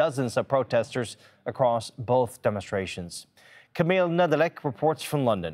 dozens of protesters across both demonstrations. Camille Nedelec reports from London.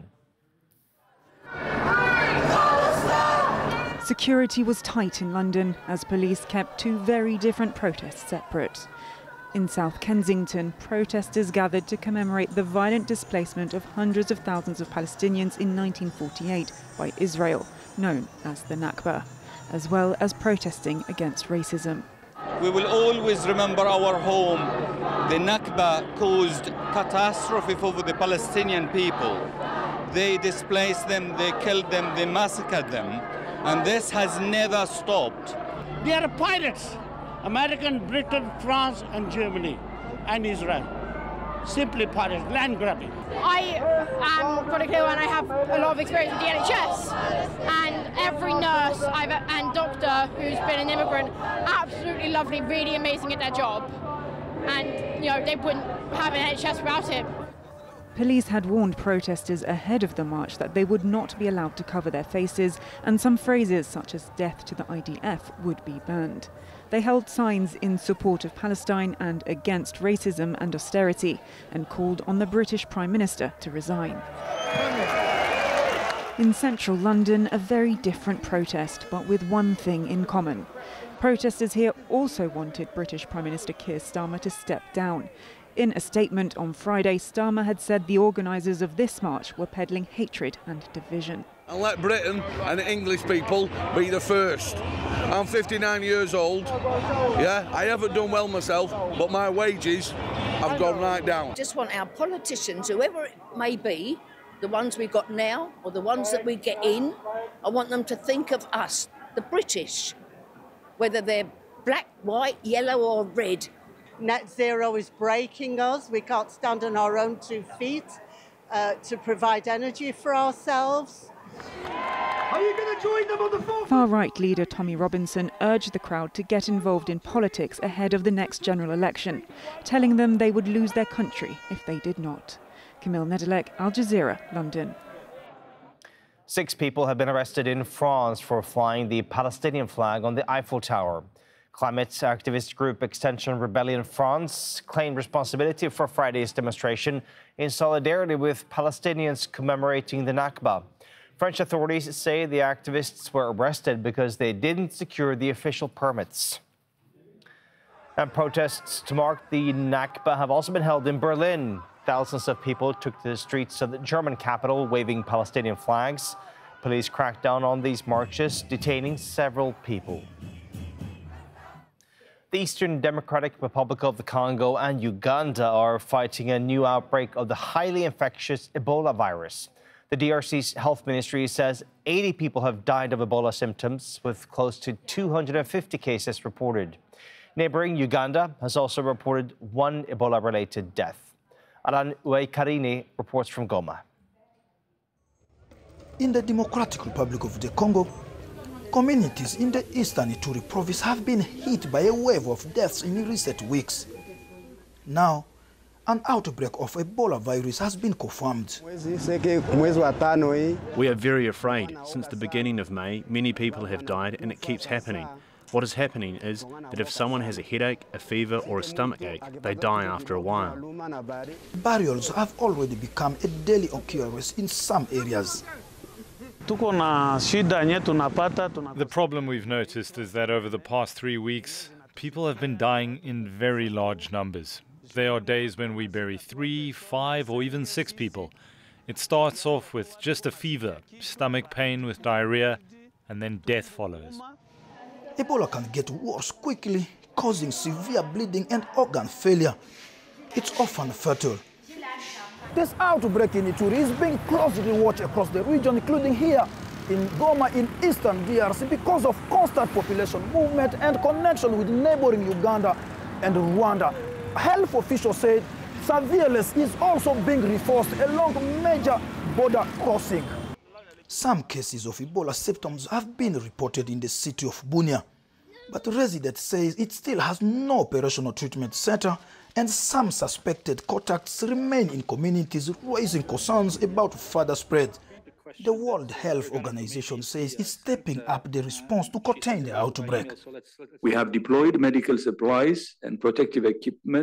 Security was tight in London as police kept two very different protests separate. In South Kensington, protesters gathered to commemorate the violent displacement of hundreds of thousands of Palestinians in 1948 by Israel, known as the Nakba, as well as protesting against racism. We will always remember our home. The Nakba caused catastrophe for the Palestinian people. They displaced them, they killed them, they massacred them. And this has never stopped. They are pirates. American, Britain, France, and Germany, and Israel. Simply pirates, land grabbing. I am Veronica and I have a lot of experience with the NHS. And every nurse and doctor who's been an immigrant, absolutely lovely, really amazing at their job. And, you know, they wouldn't have an NHS without it. Police had warned protesters ahead of the march that they would not be allowed to cover their faces, and some phrases such as "death to the IDF" would be banned. They held signs in support of Palestine and against racism and austerity, and called on the British Prime Minister to resign. In central London, a very different protest, but with one thing in common. Protesters here also wanted British Prime Minister Keir Starmer to step down. In a statement on Friday, Starmer had said the organisers of this march were peddling hatred and division. And let Britain and the English people be the first. I'm 59 years old. Yeah, I haven't done well myself, but my wages have gone right down. I just want our politicians, whoever it may be, the ones we've got now or the ones that we get in, I want them to think of us, the British, whether they're black, white, yellow or red. Net zero is breaking us. We can't stand on our own 2 feet to provide energy for ourselves. Are you going to join them on the forefront? Far-right leader Tommy Robinson urged the crowd to get involved in politics ahead of the next general election, telling them they would lose their country if they did not. Camille Nedelec, Al Jazeera, London. 6 people have been arrested in France for flying the Palestinian flag on the Eiffel Tower. Climate activist group Extinction Rebellion France claimed responsibility for Friday's demonstration in solidarity with Palestinians commemorating the Nakba. French authorities say the activists were arrested because they didn't secure the official permits. And protests to mark the Nakba have also been held in Berlin. Thousands of people took to the streets of the German capital waving Palestinian flags. Police cracked down on these marches, detaining several people. The Eastern Democratic Republic of the Congo and Uganda are fighting a new outbreak of the highly infectious Ebola virus. The DRC's health ministry says 80 people have died of Ebola symptoms, with close to 250 cases reported. Neighboring Uganda has also reported 1 Ebola-related death. Alan Uekarini reports from Goma. In the Democratic Republic of the Congo, communities in the eastern Ituri province have been hit by a wave of deaths in recent weeks. Now, an outbreak of Ebola virus has been confirmed. We are very afraid. Since the beginning of May, many people have died and it keeps happening. What is happening is that if someone has a headache, a fever or a stomachache, they die after a while. Burials have already become a daily occurrence in some areas. The problem we've noticed is that over the past 3 weeks, people have been dying in very large numbers. There are days when we bury 3, 5, or even 6 people. It starts off with just a fever, stomach pain with diarrhea, and then death follows. Ebola can get worse quickly, causing severe bleeding and organ failure. It's often fatal. This outbreak in Ituri is being closely watched across the region, including here in Goma in eastern DRC, because of constant population movement and connection with neighboring Uganda and Rwanda. Health officials said surveillance is also being reinforced along major border crossing. Some cases of Ebola symptoms have been reported in the city of Bunia, but residents say it still has no operational treatment center, and some suspected contacts remain in communities, raising concerns about further spread. The World Health Organization says it's stepping up the response to contain the outbreak. We have deployed medical supplies and protective equipment